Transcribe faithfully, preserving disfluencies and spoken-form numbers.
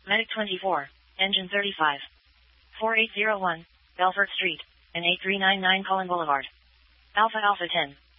Medic twenty-four, Engine thirty-five. four eight zero one, Belfort Street, and eight three nine nine Cullen Boulevard. Alpha Alpha ten.